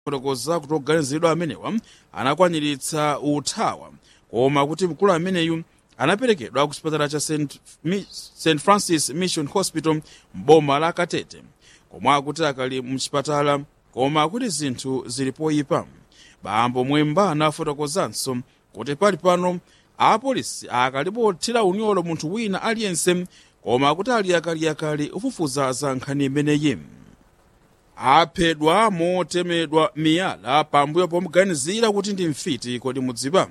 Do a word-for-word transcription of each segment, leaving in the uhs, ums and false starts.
anafotokoza kuti oganiziridwa amenewa anakwaniritsa uthawa, koma kuti mkulu ameneyu anaperekedwa ku chipatala cha Saint Francis Mission Hospital m'boma la Katete, komwe akuti akali mchipatala koma kuti zinthu zili poyipa. Bambo Mwemba anafotokozanso kuti pali pano apolisi akalipothira unyolo munthu wina aliyense, koma kuti ali akaliakali ufufuza za nkhani imeneyi. Aphedwa motemedwa miyala pambuyo pomuganizira kuti ndi mfiti, kodi mudziwa?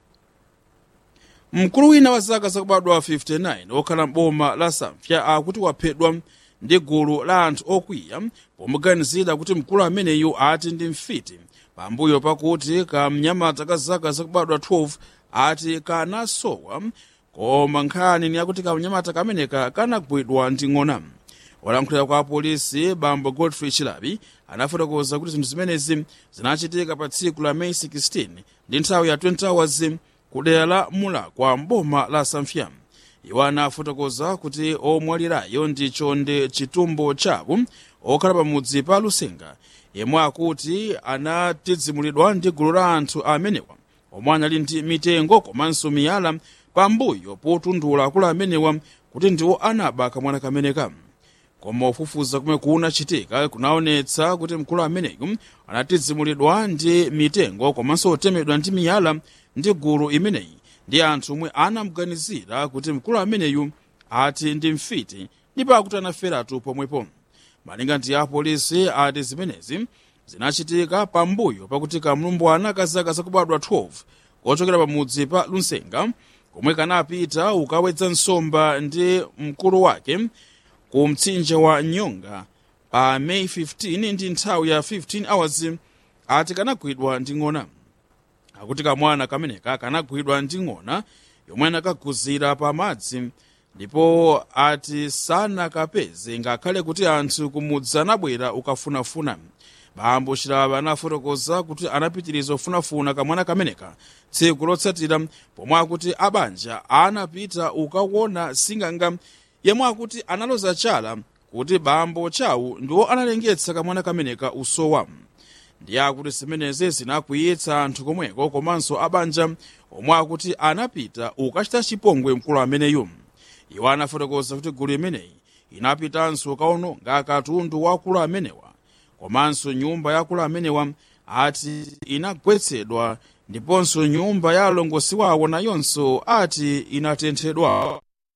Mkulu wina wa zaka zakubadwa fifty-nine okhala m'boma la Samfya akuti waphedwa ndi gulu la anthu okwiya pomuganizira kuti mkulu ameneyu ati ndi mfiti, pambuyo pakuti kamnyamata ka zaka zakubadwa twelve ati kanasowa, koma nkhani ni yakuti kamnyamata kameneka kanagwidwa ndi ng'ona. Olankhulira kwa polisi Bambo Godfrey Chilabi anafotokoza kuti zinthu zimenezi zinachitika pa tsiku la May sixteen ndi nthawi ya twenty hours kudera la Mulakwa m'boma la Samfya. Iwo anafotokoza kuti omwalirayo ndi Chonde Chitumbo Chabu okhala pamudzi pa Lusenga, yemwe akuti anatidzimulidwa ndi gulu la anthu amenewa omwe anali ndi mitengo komanso miyala pambuyo potundula akulu amenewa kuti ndiwo anaba kamwana kameneka. Koma ufufuza kumwe kunachitika kunaonetsa kuti mkulu ameneyu anatidzimulidwa ndi mitengo komanso otemedwa ndi miyala ndi gulu imeneyi ndi anthu omwe anamuganizira kuti mkulu ameneyu ati ndi mfiti, ndipo akuti anaferatu pomwepo. Malinga ndi apolisi ati zimenezi zinachitika pambuyo pakuti kamlumbwana ka zaka zakubadwa twelve kochokera pamudzi pa Lusenga komwe kanapita ukawedza nsomba ndi mkulu wake ku mtsinje wa Nyonga pa May fifteen ndi nthawi ya fifteen hours ati kanagwidwa ndi ng'ona. Akuti kamwana kameneka kanagwidwa ndi ng'ona yomwe anakaguzira pa madzi, ndipo ati sanakapeze ngakhale kuti anthu kumudzi anabwera ukafunafuna. Bambo Chilabi anafotokoza kuti anapitiriza ufunafuna kamwana kameneka tsiku lotsatira, pomwe akuti abanja anapita ukaona sing'anga yemwe akuti analoza chala kuti bambo chawo ndiwo analengetsa kamwana kameneka usowa. Ndi akuti zimenezi zinakwiyitsa anthu komweko komanso abanja omwe akuti anapita ukachita chipongwe mkulu ameneyu. Iwo anafotokoza kuti gulu imeneyi inapitanso kaononga katundu wa akulu amenewa komanso nyumba ya akulu amenewa ati inagwetsedwa, ndiponso nyumba ya alongosi wawo nayonso ati inatenthedwa.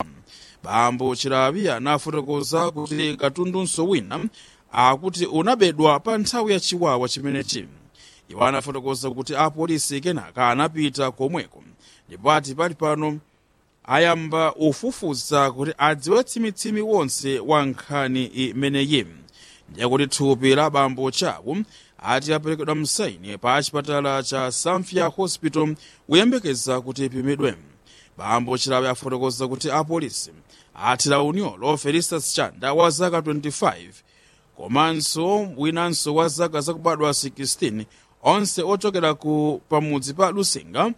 Bambo Chilabi anafotokoza kuti katundunso wina akuti unabedwa pa nthawi ya chiwawa chimenechi. Iwo anafotokoza kuti apolisi kenaka anapita komweko, ndipo ati pali pano ayamba ufufuza kuti adziwe tsimitsimi wonse wa nkhani imeneyi. Ndiye kuti thupi la bambo chawo ati aperekedwa msaini pa chipatala cha Samfya Hospital kuyembekeza kuti ipimidwe. Bambo Chilabi afotokoza kuti apolisi athira unyolo Felistas Chanda wa zaka twenty-five komanso winanso wa zaka zakubadwa sixteen, onse ochokera ku pamudzi pa Lusenga,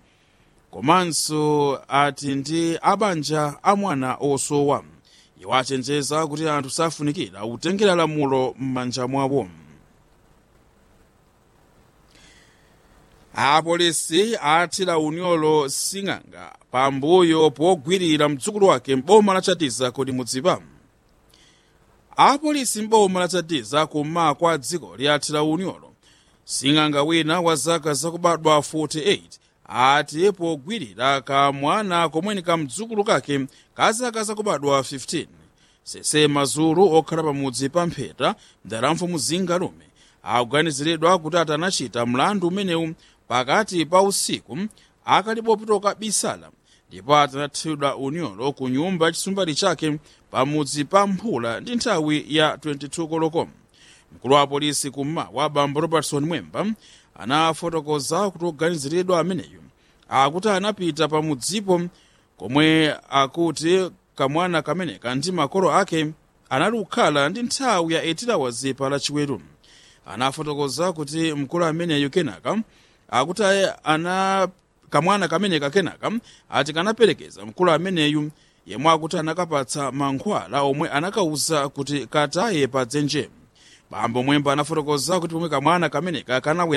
komanso ati ndi abanja amwana osowa. Iwo achenjeza kuti anthu safunikira utengera lamulo m'manja mwawo. Apolisi athira unyolo sing'anga pambuyo pogwirira mdzukulu wake m'boma la Chatiza, kodi mudziwa? Apolisi m'boma la Chatiza kummawa kwa dziko liathira unyolo sing'anga wina wa zaka zakubadwa forty-eight ati pogwirira kamwana komweni ka mdzukulu kake ka zaka zakubadwa fifteen. Sese Mazulu okhala pamudzi pa Mpheta mdaramfu muzinga lume akuganiziridwa kuti atanachita mlandu umenewu pakati pa usiku akalipo pitoka bisala, ndipo atanathidwa unyolo ku nyumba ya chisumbali chake pamudzi pa Mphula ndi nthawi ya twenty-two koloko. Mkulu wa polisi kummawa Bambo Robertson Mwemba anafotokoza kuti oganiziridwa ameneyu akuti anapita pamudzipo komwe akuti kamwana kameneka ndi makolo ake anali kukhala ndi nthawi ya eight hours pa lachiweru. Anafotokoza kuti mkulu ameneyu kenaka akuti ana kamwana kameneka kenaka ati kanaperekeza mkulu ameneyu yemwe akuti anakapatsa mankhwala omwe anakauza kuti kataye pa dzenje. bambo mwemba anafotokoza kuti pomwe kamwana kameneka kanabwera